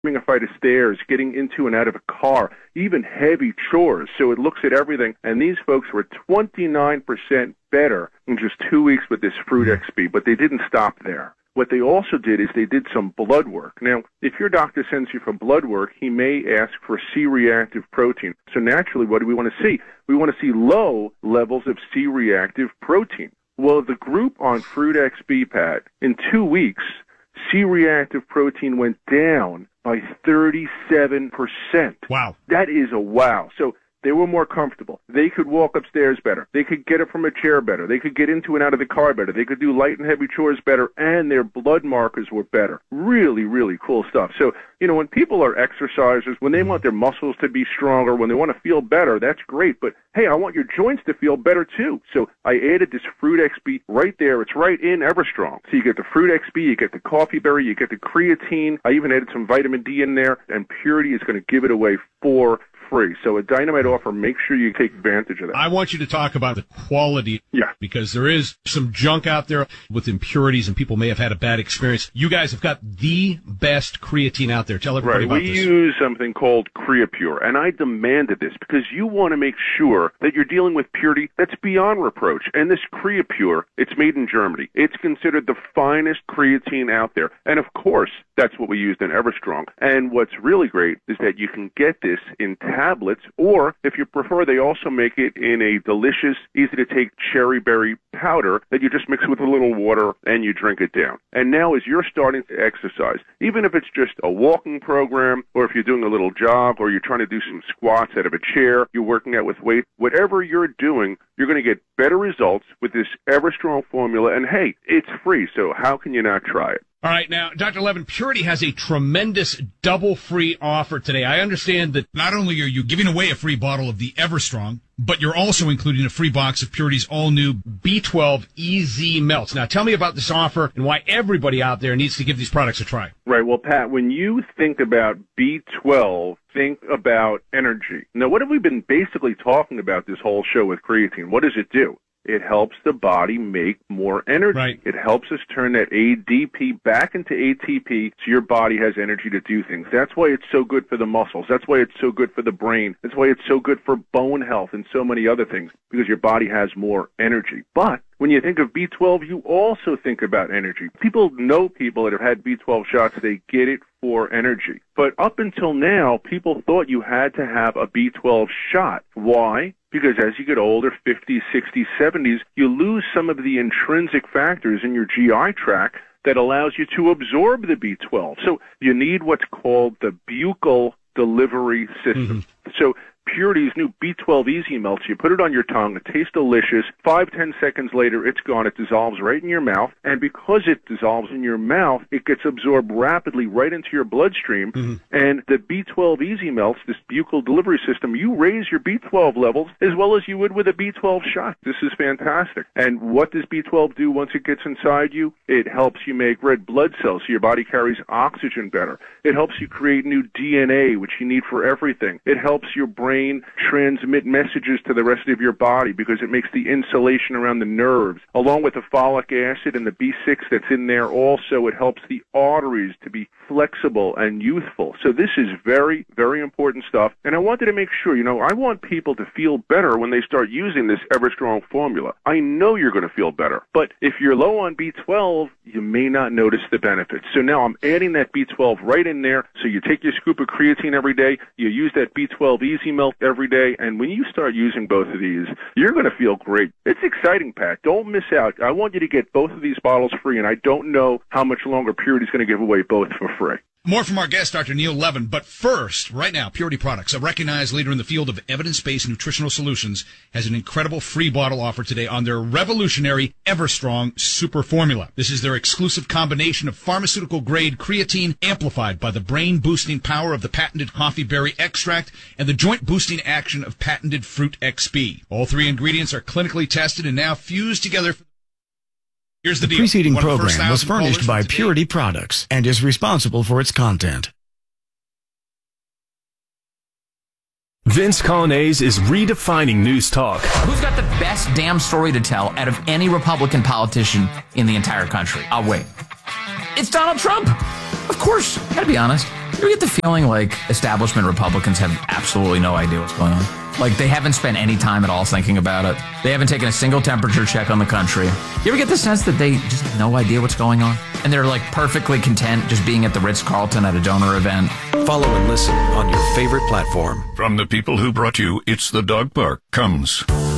climbing a flight of stairs, getting into and out of a car, even heavy chores. So it looks at everything. And these folks were 29% better in just 2 weeks with this Fruit XP, but they didn't stop there. What they also did is they did some blood work. Now, if your doctor sends you for blood work, he may ask for C-reactive protein. So naturally, what do we want to see? We want to see low levels of C-reactive protein. Well, the group on Fruit XP, Pat, in 2 weeks, C-reactive protein went down by 37%. Wow. That is a wow. So they were more comfortable. They could walk upstairs better. They could get up from a chair better. They could get into and out of the car better. They could do light and heavy chores better, and their blood markers were better. Really, really cool stuff. So, when people are exercisers, when they want their muscles to be stronger, when they want to feel better, that's great. But, hey, I want your joints to feel better, too. So I added this Fruit XP right there. It's right in Everstrong. So you get the Fruit XP, you get the coffee berry, you get the creatine. I even added some vitamin D in there, and Purity is going to give it away for free. So a dynamite offer, make sure you take advantage of that. I want you to talk about the quality. Yeah. Because there is some junk out there with impurities and people may have had a bad experience. You guys have got the best creatine out there. Tell everybody about this. We use something called CreaPure, and I demanded this because you want to make sure that you're dealing with purity that's beyond reproach. And this CreaPure, it's made in Germany. It's considered the finest creatine out there. And of course, that's what we used in Everstrong. And what's really great is that you can get this in tablets, or if you prefer, they also make it in a delicious, easy-to-take cherry berry powder that you just mix with a little water and you drink it down. And now as you're starting to exercise, even if it's just a walking program, or if you're doing a little jog, or you're trying to do some squats out of a chair, you're working out with weight, whatever you're doing, you're going to get better results with this Everstrong formula. And hey, it's free, so how can you not try it? All right, now, Dr. Levin, Purity has a tremendous double-free offer today. I understand that not only are you giving away a free bottle of the Everstrong, but you're also including a free box of Purity's all-new B12 EZ Melts. Now, tell me about this offer and why everybody out there needs to give these products a try. Right. Well, Pat, when you think about B12, think about energy. Now, what have we been basically talking about this whole show with creatine? What does it do? It helps the body make more energy. Right. It helps us turn that ADP back into ATP so your body has energy to do things. That's why it's so good for the muscles. That's why it's so good for the brain. That's why it's so good for bone health and so many other things, because your body has more energy. But when you think of B12, you also think about energy. People know people that have had B12 shots, they get it for energy. But up until now, people thought you had to have a B12 shot. Why? Because as you get older, 50s, 60s, 70s, you lose some of the intrinsic factors in your GI tract that allows you to absorb the B12. So you need what's called the buccal delivery system. So Purity's new B12 Easy Melts, you put it on your tongue, it tastes delicious. 5-10 seconds later, it's gone. It dissolves right in your mouth. And because it dissolves in your mouth, it gets absorbed rapidly right into your bloodstream. And the B12 Easy Melts, this buccal delivery system, you raise your B12 levels as well as you would with a B12 shot. This is fantastic. And what does B12 do once it gets inside you? It helps you make red blood cells so your body carries oxygen better. It helps you create new DNA, which you need for everything. It helps your brain transmit messages to the rest of your body because it makes the insulation around the nerves. Along with the folic acid and the B6 that's in there also, it helps the arteries to be flexible and youthful. So this is very, very important stuff. And I wanted to make sure, I want people to feel better when they start using this Everstrong formula. I know you're going to feel better. But if you're low on B12, you may not notice the benefits. So now I'm adding that B12 right in there. So you take your scoop of creatine every day, you use that B12 Easy Melt every day, and when you start using both of these, you're going to feel great. It's exciting, Pat. Don't miss out. I want you to get both of these bottles free, and I don't know how much longer Purity's going to give away both for free. More from our guest, Dr. Neil Levin. But first, right now, Purity Products, a recognized leader in the field of evidence-based nutritional solutions, has an incredible free bottle offer today on their revolutionary Everstrong Super Formula. This is their exclusive combination of pharmaceutical-grade creatine amplified by the brain-boosting power of the patented coffee berry extract and the joint-boosting action of patented Fruit XP. All three ingredients are clinically tested and now fused together. Here's the deal. The preceding program was furnished by Purity Products and is responsible for its content. Vince Coglianese is redefining news talk. Who's got the best damn story to tell out of any Republican politician in the entire country? I'll wait. It's Donald Trump. Of course. Gotta be honest. You ever get the feeling like establishment Republicans have absolutely no idea what's going on? Like, they haven't spent any time at all thinking about it. They haven't taken a single temperature check on the country. You ever get the sense that they just have no idea what's going on? And they're, like, perfectly content just being at the Ritz-Carlton at a donor event? Follow and listen on your favorite platform. From the people who brought you It's the Dog Park comes